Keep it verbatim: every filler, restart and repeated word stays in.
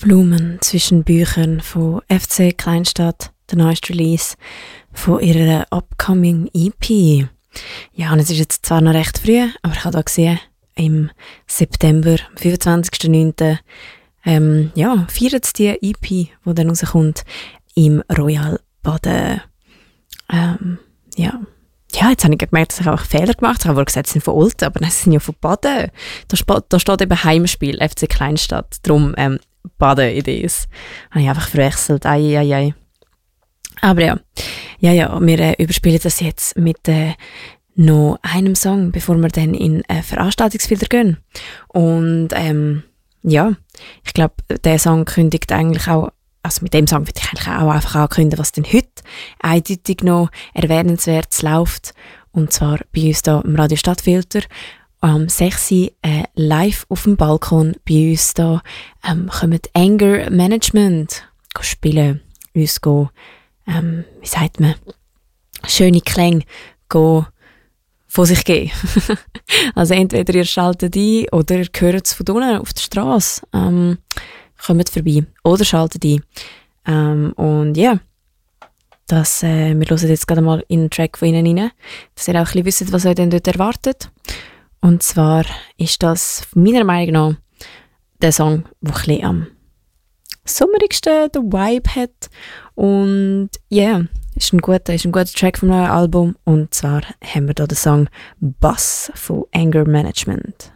Blumen zwischen Büchern von F C Kleinstadt, der neueste Release von ihrer upcoming E P. Ja, und es ist jetzt zwar noch recht früh, aber ich habe da gesehen, im September, am fünfundzwanzigsten neunten Ähm, ja, feiert die E P, die dann rauskommt, im Royal Baden. Ähm, ja. Ja, jetzt habe ich gemerkt, dass ich auch Fehler gemacht habe. Ich habe wohl gesagt, sie sind von Olten, aber nein, sie sind ja von Baden. Da, sp- da steht eben Heimspiel, F C Kleinstadt. Darum ähm, Baden-Idees. Habe ich einfach verwechselt. Ei, ei, ei. Aber ja, ja, ja, wir äh, überspielen das jetzt mit äh, noch einem Song, bevor wir dann in äh, Veranstaltungsfilter gehen. Und ähm, ja, ich glaube, der Song kündigt eigentlich auch, also mit dem Song würde ich eigentlich auch einfach ankündigen, was denn heute eindeutig noch erwähnenswert läuft. Und zwar bei uns hier im Radio Stadtfilter. Am sechs Uhr äh, live auf dem Balkon bei uns hier ähm, kommen Anger Management spielen, uns go, ähm, wie sagt man, schöne Klänge go von sich geben. Also entweder ihr schaltet ein oder ihr hört es von unten auf der Straße. Ähm, kommt vorbei oder schaltet ein. Ähm, und ja, das, äh, wir hören jetzt gerade mal in einen Track von ihnen rein, dass ihr auch ein bisschen wisst, was euch denn dort erwartet. Und zwar ist das meiner Meinung nach der Song, der ein bisschen am sommerigsten den Vibe hat. Und ja, yeah, ist ein guter, ist ein guter Track vom neuen Album. Und zwar haben wir hier den Song Bass von Anger Management.